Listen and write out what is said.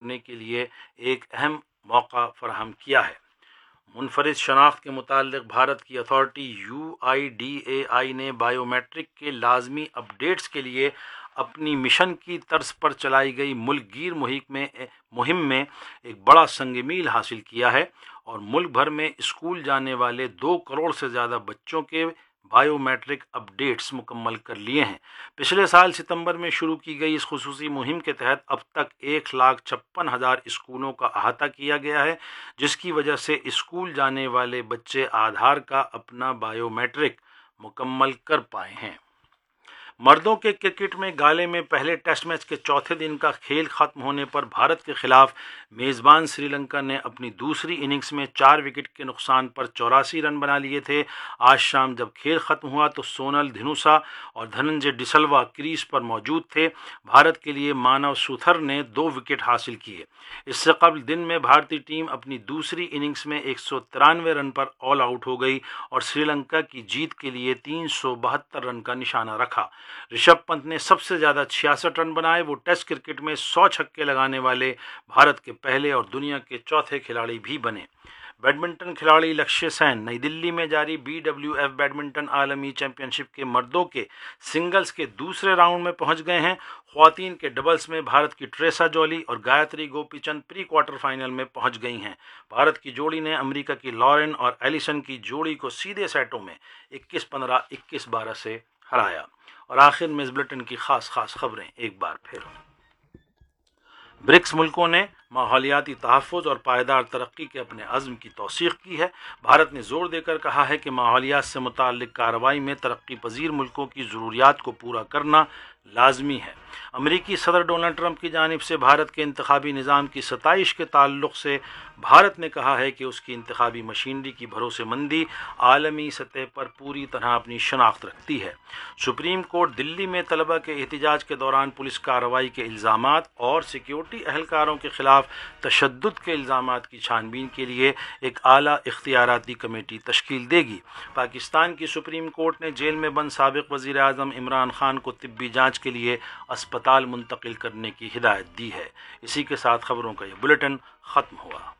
करने के लिए एक अहम मौका फराहम किया है। मुनफरिद शनाख्त के मुतालिक भारत की अथॉरिटी UIDAI ने बायोमेट्रिक के लाजमी अपडेट्स के लिए अपनी मिशन की तर्ज पर चलाई गई मुल्कगीर मुहिम में एक बड़ा संग-मील हासिल किया है और मुल्क भर में स्कूल जाने वाले 2 करोड़ से ज़्यादा बच्चों के बायोमेट्रिक अपडेट्स मुकम्मल कर लिए हैं। पिछले साल सितंबर में शुरू की गई इस खुसूसी मुहिम के तहत अब तक 1,56,000 स्कूलों का अहाता किया गया है, जिसकी वजह से स्कूल जाने वाले बच्चे आधार का अपना बायोमेट्रिक मुकम्मल कर पाए हैं। मर्दों के क्रिकेट में गाले में पहले टेस्ट मैच के चौथे दिन का खेल खत्म होने पर भारत के खिलाफ मेज़बान श्रीलंका ने अपनी दूसरी इनिंग्स में 4 विकेट के नुकसान पर 84 रन बना लिए थे। आज शाम जब खेल खत्म हुआ तो सोनल धिनुसा और धनंजय डिसल्वा क्रीज पर मौजूद थे। भारत के लिए मानव सुथर ने 2 विकेट हासिल किए। इससे कबल दिन में भारतीय टीम अपनी दूसरी इनिंग्स में 193 रन पर ऑल आउट हो गई और श्रीलंका की जीत के लिए 372 रन का निशाना रखा। ऋषभ पंत ने सबसे ज़्यादा 66 रन बनाए। वो टेस्ट क्रिकेट में 100 छक्के लगाने वाले भारत के पहले और दुनिया के चौथे खिलाड़ी भी बने। बैडमिंटन खिलाड़ी लक्ष्य सेन नई दिल्ली में जारी BWF बैडमिंटन आलमी चैंपियनशिप के मर्दों के सिंगल्स के दूसरे राउंड में पहुंच गए हैं। ख्वातीन के डबल्स में भारत की ट्रेसा जॉली और Gayatri Gopichand pre quarter final में पहुंच गई हैं। भारत की जोड़ी ने अमेरिका की लॉरेन और एलिसन की जोड़ी को सीधे सेटों में 21-15, 21-12 से हराया। और आखिर में इस बुलेटिन की खास खबरें एक बार फिर। ब्रिक्स मुल्कों ने माहौलियाती तहफ़्फ़ुज़ और पायदार तरक्की के अपने अज़्म की तौसीक़ की है। भारत ने ज़ोर देकर कहा है कि माहौलियात से मुताल्लिक़ कार्रवाई में तरक्की पजीर मुल्कों की ज़रूरियात को पूरा करना लाजमी है। अमेरिकी सदर डोनाल्ड ट्रंप की जानिब से भारत के इंतखाबी निज़ाम की सताइश के ताल्लुक़ से भारत ने कहा है कि उसकी इंतखाबी मशीनरी की भरोसेमंदी आलमी सतह पर पूरी तरह अपनी शनाख्त रखती है। सुप्रीम कोर्ट दिल्ली में तलबा के एहतजाज के दौरान पुलिस कार्रवाई के इल्ज़ामात और सिक्योरिटी अहलकारों के ख़िलाफ़ तशद्दुद के इल्ज़ामात की छानबीन के लिए एक आला इख्तियाराती कमेटी तश्कील देगी। पाकिस्तान की सुप्रीम कोर्ट ने जेल में बंद साबिक़ वज़ीर आज़म इमरान खान को तिब्बी जाँच के लिए अस्पताल मुंतकिल करने की हिदायत दी है। इसी के साथ खबरों का यह बुलेटिन ख़त्म हुआ।